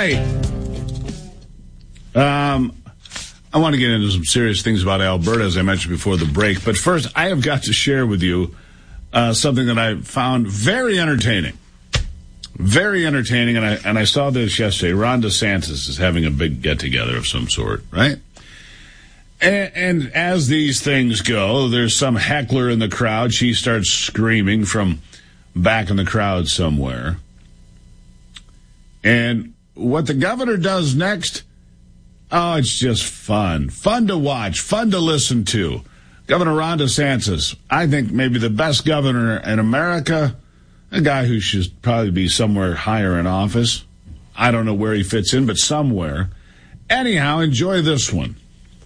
right. I want to get into some serious things about Alberta, as I mentioned before the break. But first, I have got to share with you something that I found very entertaining. Very entertaining, and I saw this yesterday. Ron DeSantis is having a big get-together of some sort, right? And as these things go, there's some heckler in the crowd. She starts screaming from back in the crowd somewhere. And what the governor does next, oh, it's just fun. Fun to watch, fun to listen to. Governor Ron DeSantis, I think maybe the best governor in America, a guy who should probably be somewhere higher in office. I don't know where he fits in, but somewhere. Anyhow, enjoy this one.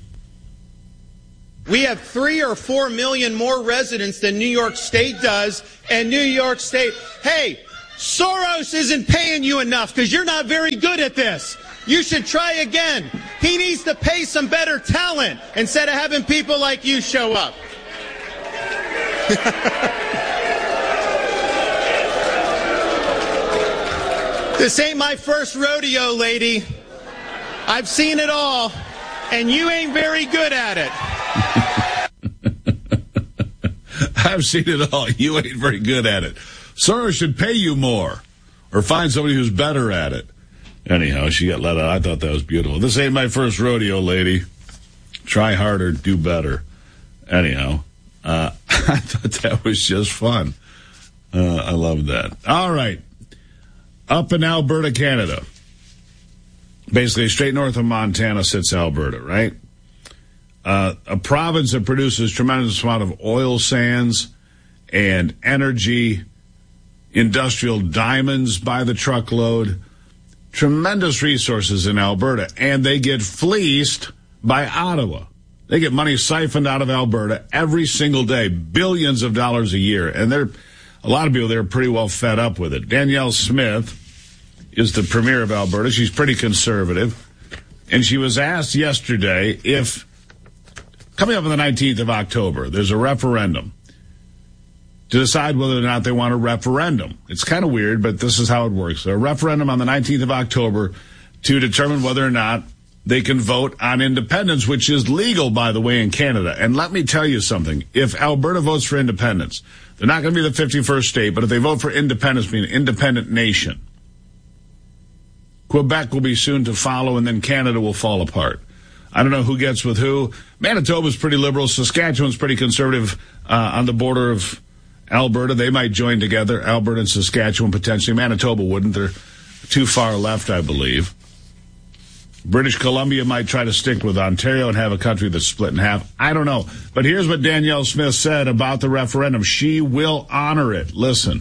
We have 3 or 4 million more residents than New York State does, and New York State, hey, Soros isn't paying you enough because you're not very good at this. You should try again. He needs to pay some better talent instead of having people like you show up. This ain't my first rodeo, lady. I've seen it all, and you ain't very good at it. I've seen it all. You ain't very good at it. Soros should pay you more or find somebody who's better at it. Anyhow, she got let out. I thought that was beautiful. This ain't my first rodeo, lady. Try harder, do better. Anyhow, I thought that was just fun. I love that. All right. Up in Alberta, Canada. Basically, straight north of Montana sits Alberta, right? A province that produces tremendous amount of oil sands and energy, industrial diamonds by the truckload, tremendous resources in Alberta, and they get fleeced by Ottawa. They get money siphoned out of Alberta every single day, billions of dollars a year, and a lot of people there are pretty well fed up with it. Danielle Smith is the premier of Alberta. She's pretty conservative, and she was asked yesterday if, coming up on the 19th of October, there's a referendum to decide whether or not they want a referendum. It's kind of weird, but this is how it works. A referendum on the 19th of October to determine whether or not they can vote on independence, which is legal, by the way, in Canada. And let me tell you something. If Alberta votes for independence, they're not going to be the 51st state, but if they vote for independence, being an independent nation, Quebec will be soon to follow, and then Canada will fall apart. I don't know who gets with who. Manitoba's pretty liberal. Saskatchewan's pretty conservative on the border of Alberta. They might join together, Alberta and Saskatchewan potentially. Manitoba wouldn't. They're too far left, I believe. British Columbia might try to stick with Ontario and have a country that's split in half. I don't know. But here's what Danielle Smith said about the referendum. She will honor it. Listen.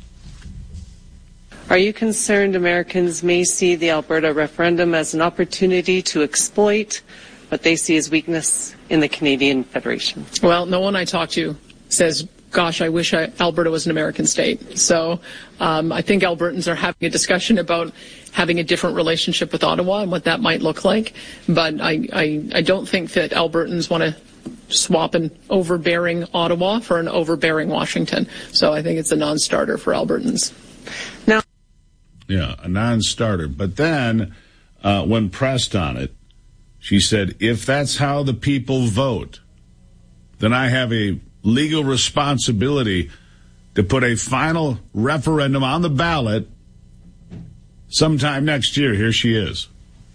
Are you concerned Americans may see the Alberta referendum as an opportunity to exploit what they see as weakness in the Canadian Federation? Well, no one I talk to says, gosh, I wish Alberta was an American state. So I think Albertans are having a discussion about having a different relationship with Ottawa and what that might look like. But I don't think that Albertans want to swap an overbearing Ottawa for an overbearing Washington. So I think it's a non-starter for Albertans. Now, yeah, a non-starter. But then when pressed on it, she said, if that's how the people vote, then I have a legal responsibility to put a final referendum on the ballot sometime next year. Here she is.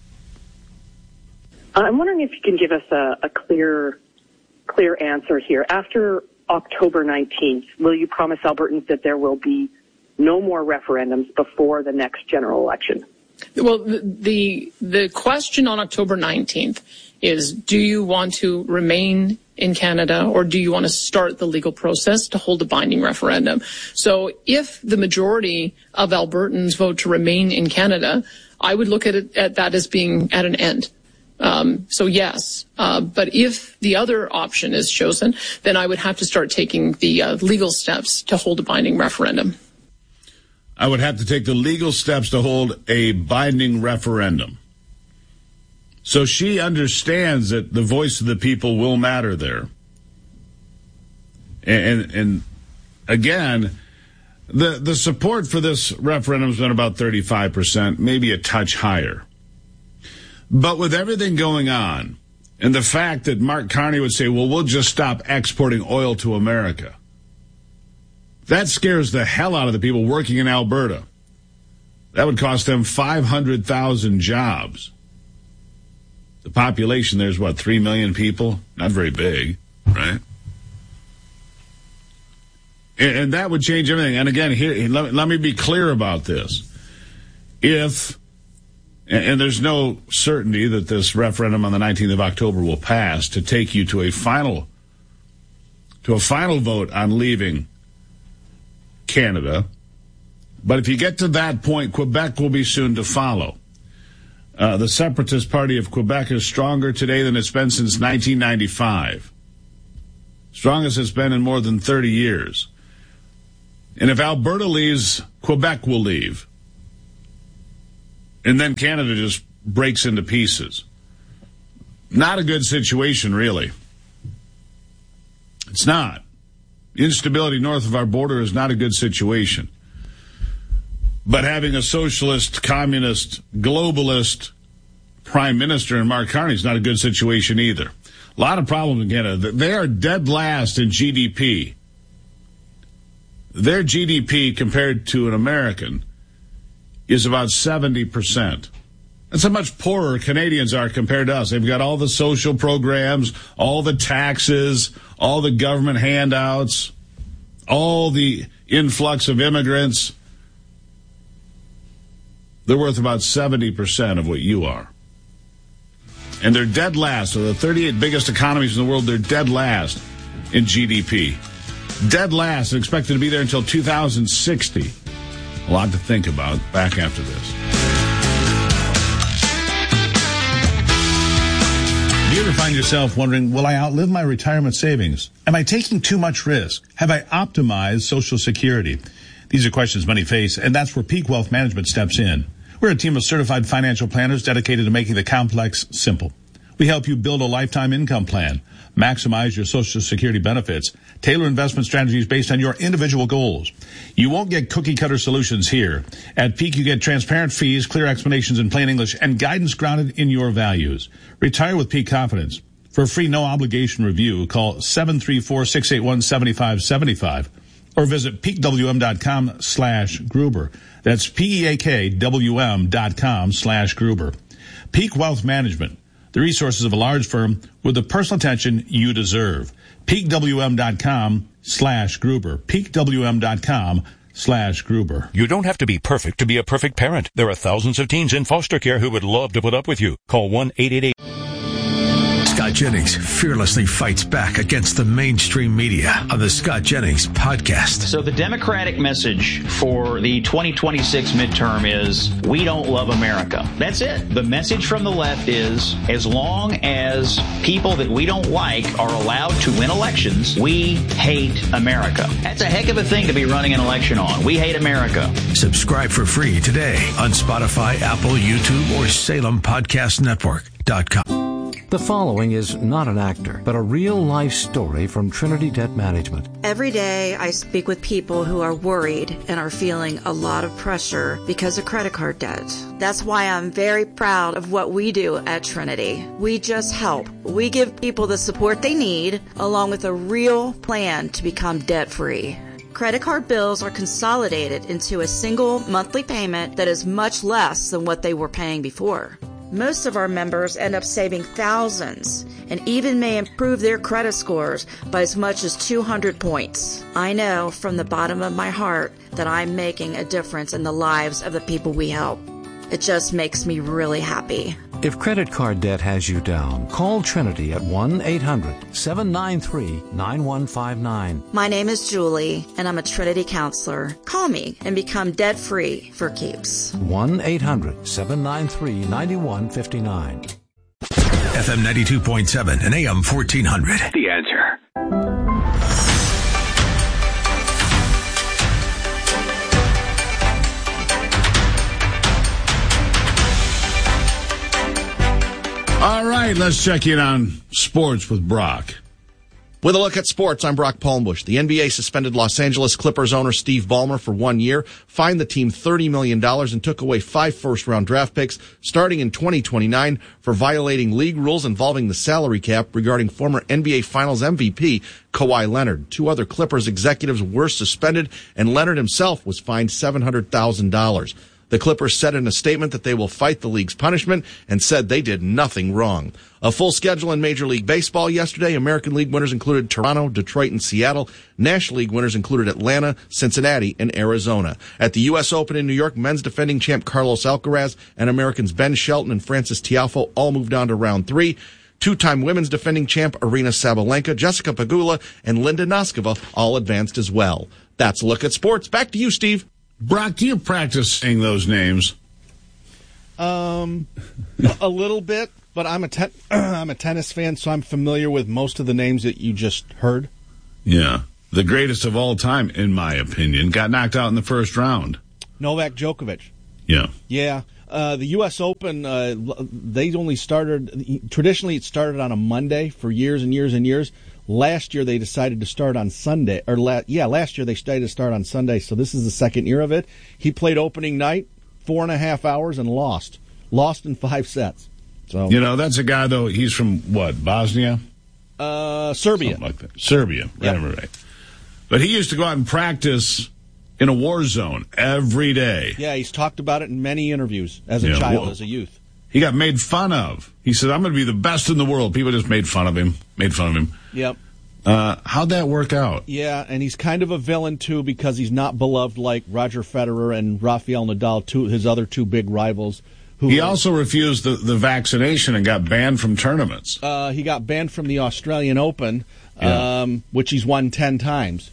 I'm wondering if you can give us a clear answer here. After October 19th, will you promise Albertans that there will be no more referendums before the next general election? Well, the question on October 19th is, do you want to remain in Canada or do you want to start the legal process to hold a binding referendum? So if the majority of Albertans vote to remain in Canada, I would look at that as being at an end. So yes, but if the other option is chosen, then I would have to start taking the legal steps to hold a binding referendum. I would have to take the legal steps to hold a binding referendum. So she understands that the voice of the people will matter there. And again, The support for this referendum has been about 35%, maybe a touch higher. But with everything going on, and the fact that Mark Carney would say, well, we'll just stop exporting oil to America, that scares the hell out of the people working in Alberta. That would cost them 500,000 jobs. The population there's, 3 million people? Not very big, right? And that would change everything. And again, here, let me be clear about this. And there's no certainty that this referendum on the 19th of October will pass to take you to a final vote on leaving Canada. But if you get to that point, Quebec will be soon to follow. The Separatist Party of Quebec is stronger today than it's been since 1995. Strongest it's been in more than 30 years. And if Alberta leaves, Quebec will leave. And then Canada just breaks into pieces. Not a good situation, really. It's not. Instability north of our border is not a good situation. But having a socialist, communist, globalist prime minister in Mark Carney is not a good situation either. A lot of problems in Canada. They are dead last in GDP. Their GDP compared to an American is about 70%. That's how much poorer Canadians are compared to us. They've got all the social programs, all the taxes, all the government handouts, all the influx of immigrants. They're worth about 70% of what you are. And they're dead last. So the 38 biggest economies in the world, they're dead last in GDP. Dead last, and expected to be there until 2060. A lot to think about. Back after this. Do you ever find yourself wondering, will I outlive my retirement savings? Am I taking too much risk? Have I optimized Social Security? These are questions many face, and that's where Peak Wealth Management steps in. We're a team of certified financial planners dedicated to making the complex simple. We help you build a lifetime income plan, maximize your Social Security benefits, tailor investment strategies based on your individual goals. You won't get cookie-cutter solutions here. At Peak, you get transparent fees, clear explanations in plain English, and guidance grounded in your values. Retire with Peak confidence. For a free, no-obligation review, call 734-681-7575 or visit peakwm.com/Gruber. That's PEAKWM.com/Gruber. Peak Wealth Management, the resources of a large firm with the personal attention you deserve. PeakWM.com/Gruber. PeakWM.com/Gruber. You don't have to be perfect to be a perfect parent. There are thousands of teens in foster care who would love to put up with you. Call 1-888. Scott Jennings fearlessly fights back against the mainstream media on the Scott Jennings podcast. So the Democratic message for the 2026 midterm is, we don't love America. That's it. The message from the left is, as long as people that we don't like are allowed to win elections, we hate America. That's a heck of a thing to be running an election on. We hate America. Subscribe for free today on Spotify, Apple, YouTube, or SalemPodcastNetwork.com. The following is not an actor, but a real-life story from Trinity Debt Management. Every day I speak with people who are worried and are feeling a lot of pressure because of credit card debt. That's why I'm very proud of what we do at Trinity. We just help. We give people the support they need, along with a real plan to become debt-free. Credit card bills are consolidated into a single monthly payment that is much less than what they were paying before. Most of our members end up saving thousands and even may improve their credit scores by as much as 200 points. I know from the bottom of my heart that I'm making a difference in the lives of the people we help. It just makes me really happy. If credit card debt has you down, call Trinity at 1-800-793-9159. My name is Julie, and I'm a Trinity counselor. Call me and become debt-free for keeps. 1-800-793-9159. FM 92.7 and AM 1400. The Answer. All right, let's check in on sports with Brock. With a look at sports, I'm Brock Palmbush. The NBA suspended Los Angeles Clippers owner Steve Ballmer for 1 year, fined the team $30 million, and took away 5 first-round draft picks starting in 2029 for violating league rules involving the salary cap regarding former NBA Finals MVP Kawhi Leonard. 2 other Clippers executives were suspended, and Leonard himself was fined $700,000. The Clippers said in a statement that they will fight the league's punishment and said they did nothing wrong. A full schedule in Major League Baseball yesterday. American League winners included Toronto, Detroit, and Seattle. National League winners included Atlanta, Cincinnati, and Arizona. At the U.S. Open in New York, men's defending champ Carlos Alcaraz and Americans Ben Shelton and Francis Tiafoe all moved on to round 3. 2-time women's defending champ Arina Sabalenka, Jessica Pegula, and Linda Noskova all advanced as well. That's a look at sports. Back to you, Steve. Brock, do you practice saying those names? A little bit, but I'm a tennis fan, so I'm familiar with most of the names that you just heard. Yeah. The greatest of all time, in my opinion, got knocked out in the first round. Novak Djokovic. Yeah. Yeah. The U.S. Open, they only started, traditionally it started on a Monday for years and years and years. Last year they decided to start on Sunday, last year they decided to start on Sunday, so this is the second year of it. He played opening night, 4.5 hours, and lost in 5 sets. So that's a guy, though, he's from what, Bosnia? Serbia. Something like that. Serbia, right. But he used to go out and practice in a war zone every day. Yeah, he's talked about it in many interviews as a child, as a youth. He got made fun of. He said, I'm going to be the best in the world. People just made fun of him. Yep. How'd that work out? Yeah, and he's kind of a villain, too, because he's not beloved like Roger Federer and Rafael Nadal, his other 2 big rivals. He also refused the vaccination and got banned from tournaments. He got banned from the Australian Open, which he's won 10 times.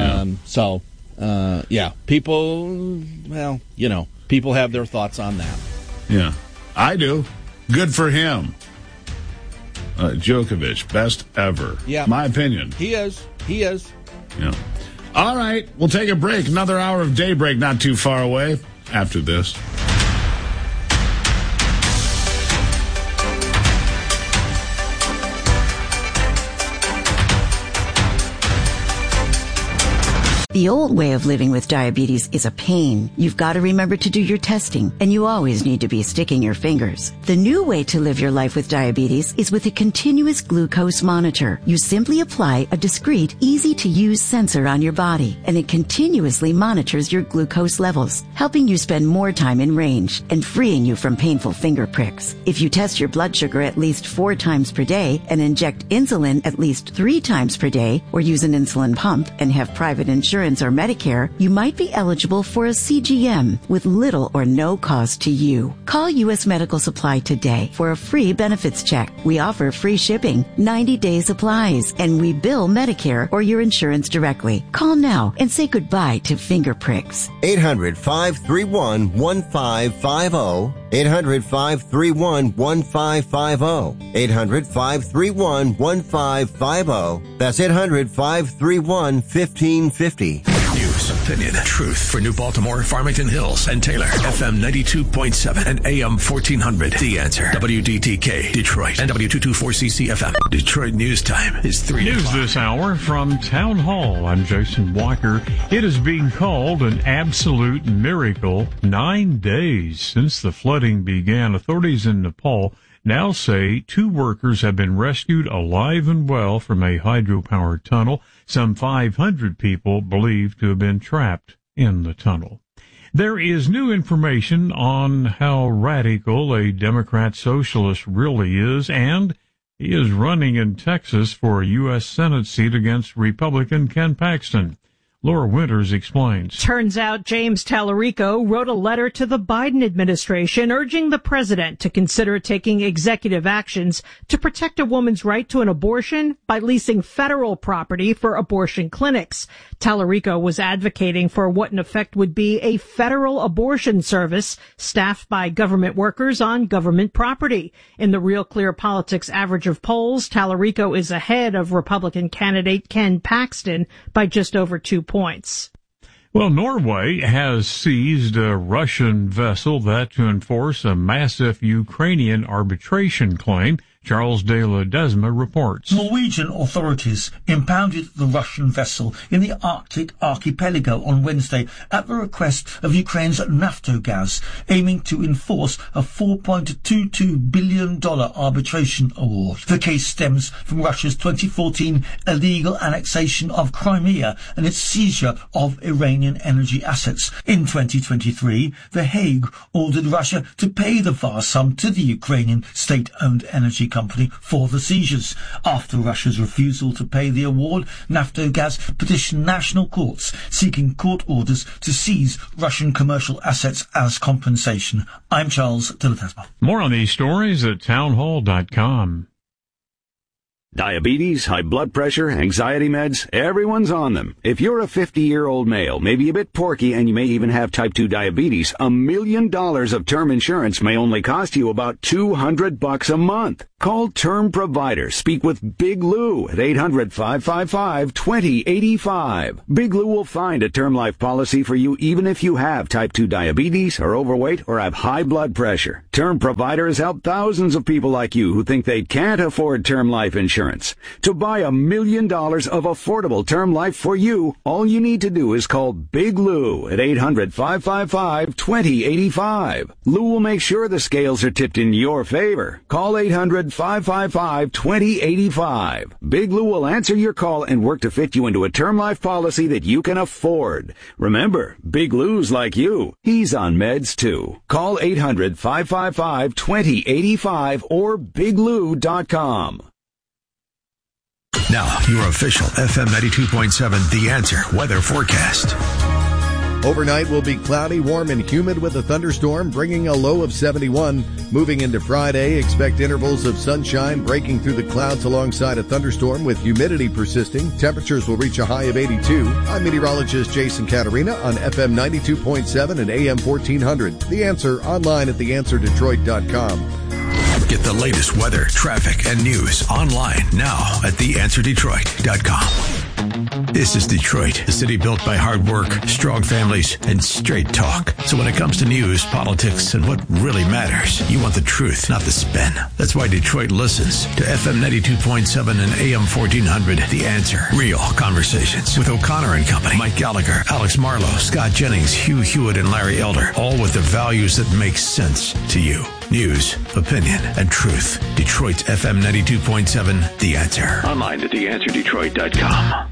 People, people have their thoughts on that. Yeah, I do. Good for him. Djokovic, best ever. Yeah. My opinion. He is. Yeah. All right, we'll take a break. Another hour of Daybreak not too far away after this. The old way of living with diabetes is a pain. You've got to remember to do your testing, and you always need to be sticking your fingers. The new way to live your life with diabetes is with a continuous glucose monitor. You simply apply a discreet, easy-to-use sensor on your body, and it continuously monitors your glucose levels, helping you spend more time in range and freeing you from painful finger pricks. If you test your blood sugar at least 4 times per day and inject insulin at least 3 times per day, or use an insulin pump and have private insurance or Medicare, you might be eligible for a CGM with little or no cost to you. Call U.S. Medical Supply today for a free benefits check. We offer free shipping, 90-day supplies, and we bill Medicare or your insurance directly. Call now and say goodbye to finger pricks. 800-531-1550. 800-531-1550. 800-531-1550. That's 800-531-1550. News, opinion, truth for New Baltimore, Farmington Hills, and Taylor. FM 92.7 and AM 1400. The Answer. WDTK, Detroit, and W224CC FM. Detroit News Time is 3 News o'clock. this hour from Town Hall. I'm Jason Walker. It is being called an absolute miracle. 9 days since the flooding began, authorities in Nepal now say 2 workers have been rescued alive and well from a hydropower tunnel. Some 500 people believed to have been trapped in the tunnel. There is new information on how radical a Democrat socialist really is, and he is running in Texas for a U.S. Senate seat against Republican Ken Paxton. Laura Winters explains. Turns out James Tallarico wrote a letter to the Biden administration urging the president to consider taking executive actions to protect a woman's right to an abortion by leasing federal property for abortion clinics. Tallarico was advocating for what in effect would be a federal abortion service staffed by government workers on government property. In the Real Clear Politics average of polls, Tallarico is ahead of Republican candidate Ken Paxton by just over 2 points. Well, Norway has seized a Russian vessel that to enforce a massive Ukrainian arbitration claim Charles de Ledesma reports. Norwegian authorities impounded the Russian vessel in the Arctic archipelago on Wednesday at the request of Ukraine's Naftogaz, aiming to enforce a $4.22 billion arbitration award. The case stems from Russia's 2014 illegal annexation of Crimea and its seizure of Iranian energy assets. In 2023, The Hague ordered Russia to pay the vast sum to the Ukrainian state-owned energy company for the seizures. After Russia's refusal to pay the award, Naftogaz petitioned national courts seeking court orders to seize Russian commercial assets as compensation. I'm Charles de Ledesma. More on these stories at townhall.com. Diabetes, high blood pressure, anxiety meds, everyone's on them. If you're a 50-year-old male, maybe a bit porky, and you may even have type 2 diabetes, $1 million of term insurance may only cost you about $200 a month. Call Term Provider. Speak with Big Lou at 800-555-2085. Big Lou will find a term life policy for you even if you have type 2 diabetes, are overweight, or have high blood pressure. Term Provider has helped thousands of people like you who think they can't afford term life insurance. To buy $1 million of affordable term life for you, all you need to do is call Big Lou at 800-555-2085. Lou will make sure the scales are tipped in your favor. Call 800-555-2085. Big Lou will answer your call and work to fit you into a term life policy that you can afford. Remember, Big Lou's like you. He's on meds too. Call 800-555-2085 or biglou.com. Now, your official FM 92.7 The Answer weather forecast. Overnight will be cloudy, warm, and humid with a thunderstorm, bringing a low of 71. Moving into Friday, expect intervals of sunshine breaking through the clouds alongside a thunderstorm with humidity persisting. Temperatures will reach a high of 82. I'm meteorologist Jason Caterina on FM 92.7 and AM 1400. The Answer online at theanswerdetroit.com. Get the latest weather, traffic, and news online now at theanswerdetroit.com. This is Detroit, a city built by hard work, strong families, and straight talk. So when it comes to news, politics, and what really matters, you want the truth, not the spin. That's why Detroit listens to FM 92.7 and AM 1400. The Answer. Real conversations with O'Connor and Company, Mike Gallagher, Alex Marlowe, Scott Jennings, Hugh Hewitt, and Larry Elder. All with the values that make sense to you. News, opinion, and truth. Detroit's FM 92.7, The Answer. Online at theanswerdetroit.com.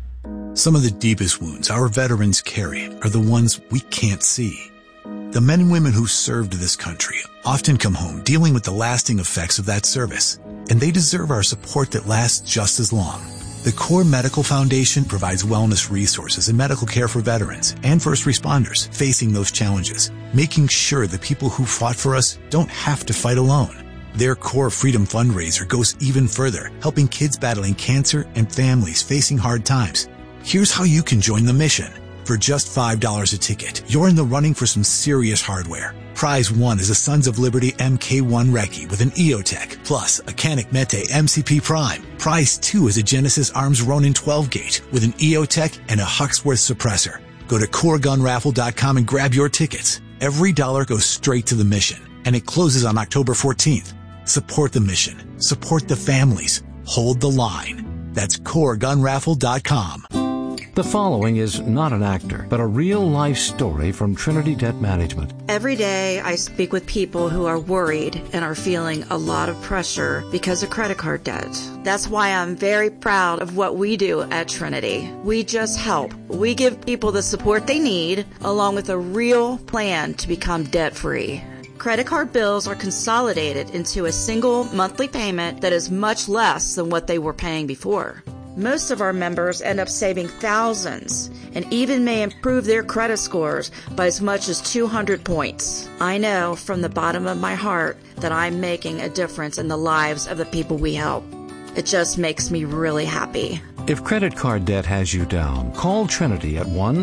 Some of the deepest wounds our veterans carry are the ones we can't see. The men and women who served this country often come home dealing with the lasting effects of that service, and they deserve our support that lasts just as long. The Core Medical Foundation provides wellness resources and medical care for veterans and first responders facing those challenges, making sure the people who fought for us don't have to fight alone. Their Core Freedom fundraiser goes even further, helping kids battling cancer and families facing hard times. Here's how you can join the mission. For just $5 a ticket, you're in the running for some serious hardware. Prize 1 is a Sons of Liberty MK1 Recce with an EOTech, plus a Canik Mete MCP Prime. Prize 2 is a Genesis Arms Ronin 12-gauge with an EOTech and a Huxworth suppressor. Go to CoreGunRaffle.com and grab your tickets. Every dollar goes straight to the mission, and it closes on October 14th. Support the mission. Support the families. Hold the line. That's CoreGunRaffle.com. The following is not an actor, but a real-life story from Trinity Debt Management. Every day I speak with people who are worried and are feeling a lot of pressure because of credit card debt. That's why I'm very proud of what we do at Trinity. We just help. We give people the support they need, along with a real plan to become debt-free. Credit card bills are consolidated into a single monthly payment that is much less than what they were paying before. Most of our members end up saving thousands and even may improve their credit scores by as much as 200 points. I know from the bottom of my heart that I'm making a difference in the lives of the people we help. It just makes me really happy. If credit card debt has you down, call Trinity at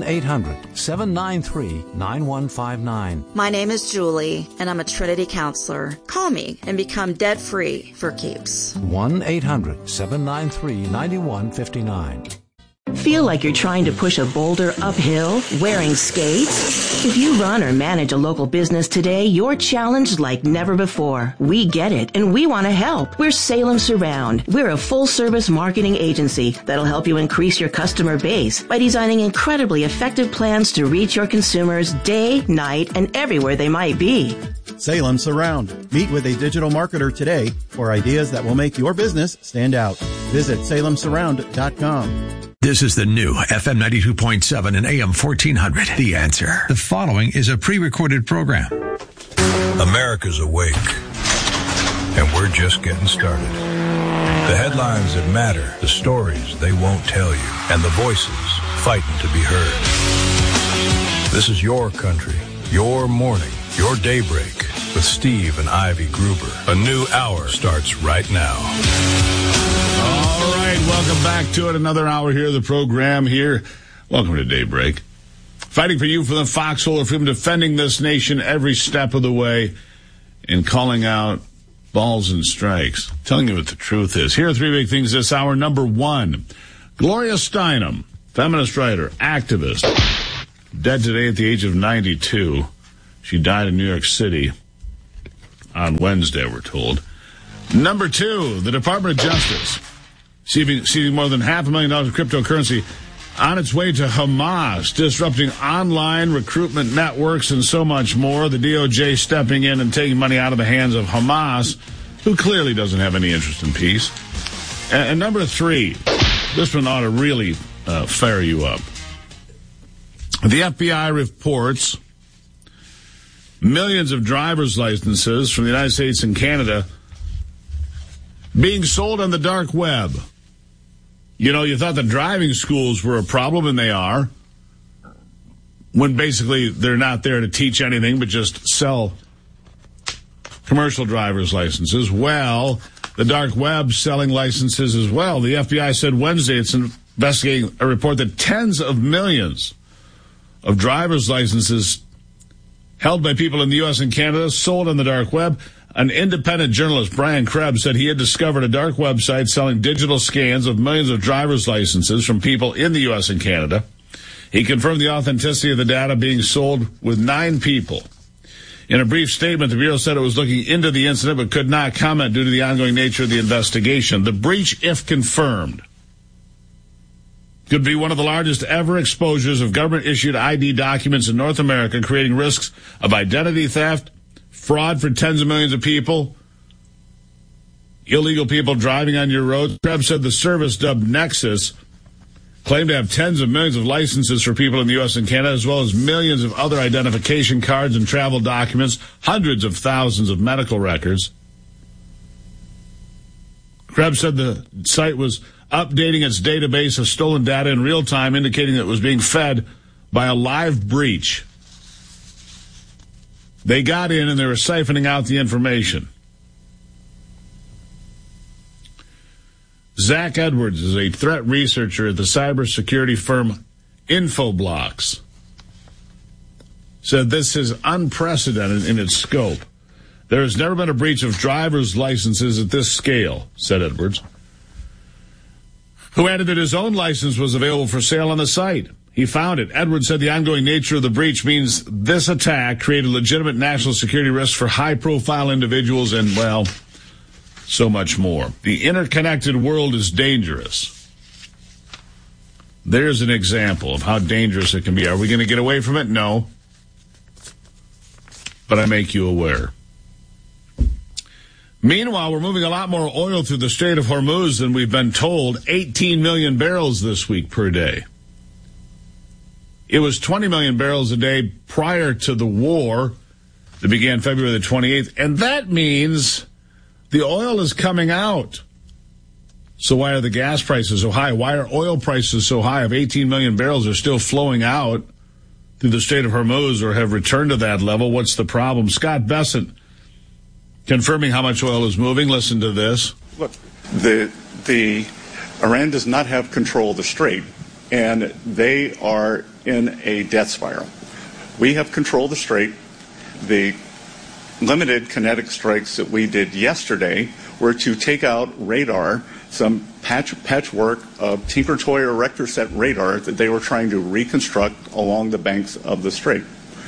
1-800-793-9159. My name is Julie, and I'm a Trinity counselor. Call me and become debt-free for keeps. 1-800-793-9159. Feel like you're trying to push a boulder uphill wearing skates? If you run or manage a local business today, you're challenged like never before. We get it, and we want to help. We're Salem Surround. We're a full-service marketing agency that'll help you increase your customer base by designing incredibly effective plans to reach your consumers day, night, and everywhere they might be. Salem Surround. Meet with a digital marketer today for ideas that will make your business stand out. Visit salemsurround.com. This is the new FM 92.7 and AM 1400. The Answer. The following is a pre-recorded program. America's awake, and we're just getting started. The headlines that matter, the stories they won't tell you, and the voices fighting to be heard. This is your country, your morning, your daybreak with Steve and Ivy Gruber. A new hour starts right now. All right, welcome back to it. Another hour here of the program here. Welcome to Daybreak. Fighting for you from the foxhole of freedom, defending this nation every step of the way, and calling out balls and strikes. Telling you what the truth is. Here are three big things this hour. Number one, Gloria Steinem, feminist writer, activist, dead today at the age of 92. She died in New York City on Wednesday, we're told. Number two, the Department of Justice seizing more than $500,000 of cryptocurrency on its way to Hamas, disrupting online recruitment networks and so much more. The DOJ stepping in and taking money out of the hands of Hamas, who clearly doesn't have any interest in peace. And number three, this one ought to really fire you up. The FBI reports millions of driver's licenses from the United States and Canada being sold on the dark web. You know, you thought the driving schools were a problem, and they are, when basically they're not there to teach anything but just sell commercial driver's licenses. Well, the dark web selling licenses as well. The FBI said Wednesday it's investigating a report that tens of millions of driver's licenses held by people in the U.S. and Canada sold on the dark web. An independent journalist, Brian Krebs, said he had discovered a dark website selling digital scans of millions of driver's licenses from people in the U.S. and Canada. He confirmed the authenticity of the data being sold with 9 people. In a brief statement, the Bureau said it was looking into the incident but could not comment due to the ongoing nature of the investigation. The breach, if confirmed, could be one of the largest ever exposures of government-issued ID documents in North America, creating risks of identity theft, fraud for tens of millions of people, illegal people driving on your roads. Krebs said the service, dubbed Nexus, claimed to have tens of millions of licenses for people in the U.S. and Canada, as well as millions of other identification cards and travel documents, hundreds of thousands of medical records. Krebs said the site was updating its database of stolen data in real time, indicating that it was being fed by a live breach. They got in and they were siphoning out the information. Zach Edwards is a threat researcher at the cybersecurity firm Infoblox. Said this is unprecedented in its scope. There has never been a breach of driver's licenses at this scale, said Edwards, who added that his own license was available for sale on the site. He found it. Edwards said the ongoing nature of the breach means this attack created legitimate national security risks for high-profile individuals and, well, so much more. The interconnected world is dangerous. There's an example of how dangerous it can be. Are we going to get away from it? No. But I make you aware. Meanwhile, we're moving a lot more oil through the Strait of Hormuz than we've been told. 18 million barrels this week per day. It was 20 million barrels a day prior to the war that began February the 28th. And that means the oil is coming out. So why are the gas prices so high? Why are oil prices so high? If 18 million barrels are still flowing out through the Strait of Hormuz or have returned to that level, what's the problem? Scott Bessent confirming how much oil is moving. Listen to this. Look, the Iran does not have control of the strait, and they are in a death spiral. We have control of the strait. The limited kinetic strikes that we did yesterday were to take out radar, some patchwork of Tinker Toy erector set radar that they were trying to reconstruct along the banks of the strait.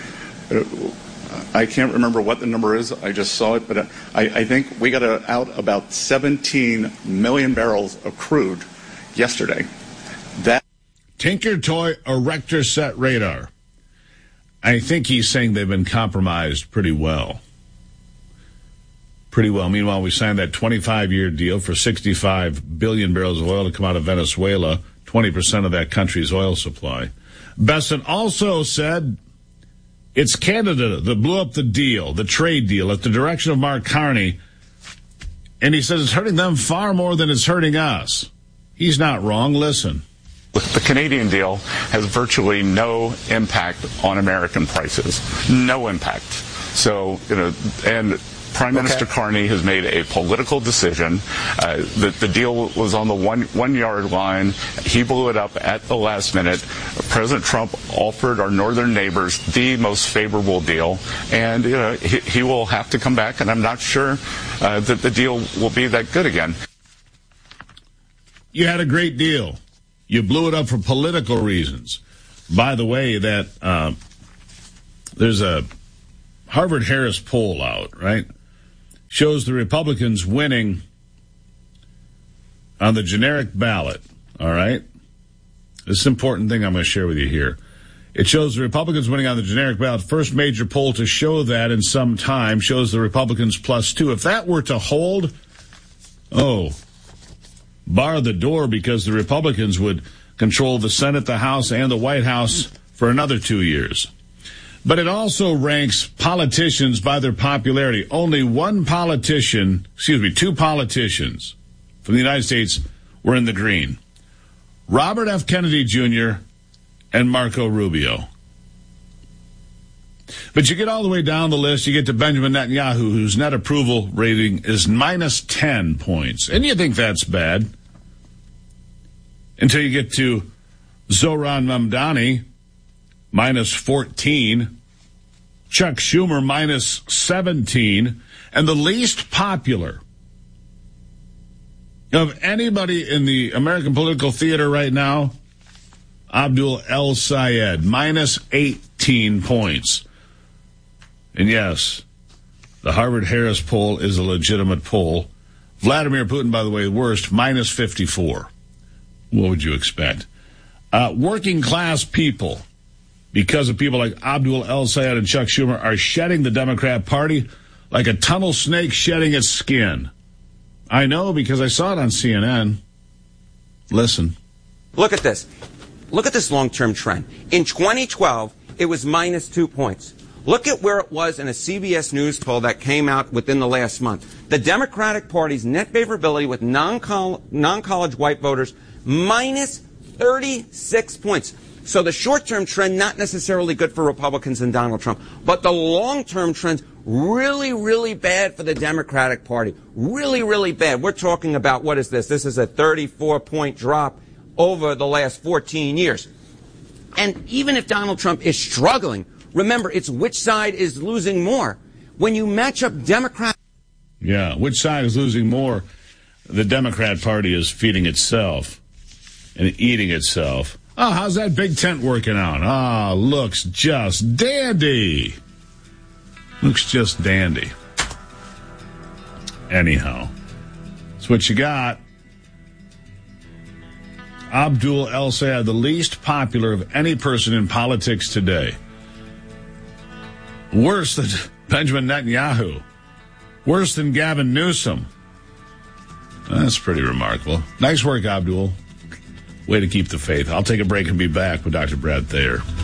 I can't remember what the number is. I just saw it, but I think we got out about 17 million barrels of crude yesterday. That Tinker Toy Erector Set Radar. I think he's saying they've been compromised pretty well. Pretty well. Meanwhile, we signed that 25-year deal for 65 billion barrels of oil to come out of Venezuela, 20% of that country's oil supply. Besson also said it's Canada that blew up the deal, the trade deal, at the direction of Mark Carney, and he says it's hurting them far more than it's hurting us. He's not wrong. Listen. The Canadian deal has virtually no impact on American prices. No impact. So, and Prime Minister Carney has made a political decision. The deal was on the one-yard line. He blew it up at the last minute. President Trump offered our northern neighbors the most favorable deal, and he will have to come back, and I'm not sure that the deal will be that good again. You had a great deal. You blew it up for political reasons. By the way, that there's a Harvard-Harris poll out, right? Shows the Republicans winning on the generic ballot, all right? This is an important thing I'm going to share with you here. It shows the Republicans winning on the generic ballot. First major poll to show that in some time shows the Republicans +2. If that were to hold, bar the door, because the Republicans would control the Senate, the House, and the White House for another 2 years. But it also ranks politicians by their popularity. Only two politicians from the United States were in the green. Robert F. Kennedy Jr. and Marco Rubio. But you get all the way down the list, you get to Benjamin Netanyahu, whose net approval rating is -10 points. And you think that's bad. Until you get to Zohran Mamdani, -14. Chuck Schumer, -17. And the least popular of anybody in the American political theater right now, Abdul El-Sayed, -18 points. And yes, the Harvard-Harris poll is a legitimate poll. Vladimir Putin, by the way, worst, -54. What would you expect? Working class people, because of people like Abdul El-Sayed and Chuck Schumer, are shedding the Democrat Party like a tunnel snake shedding its skin. I know, because I saw it on CNN. Listen. Look at this. Look at this long-term trend. In 2012, it was -2 points. Look at where it was in a CBS News poll that came out within the last month. The Democratic Party's net favorability with non-college white voters, -36 points. So the short-term trend, not necessarily good for Republicans and Donald Trump. But the long-term trend's really, really bad for the Democratic Party. Really, really bad. We're talking about, what is this? This is a 34-point drop over the last 14 years. And even if Donald Trump is struggling, remember, it's which side is losing more. When you match up Democrats... Yeah, which side is losing more? The Democrat Party is feeding itself and eating itself. Oh, how's that big tent working out? Ah, looks just dandy. Looks just dandy. Anyhow, that's what you got. Abdul El-Sayed, the least popular of any person in politics today. Worse than Benjamin Netanyahu. Worse than Gavin Newsom. That's pretty remarkable. Nice work, Abdul. Way to keep the faith. I'll take a break and be back with Dr. Brad Thayer.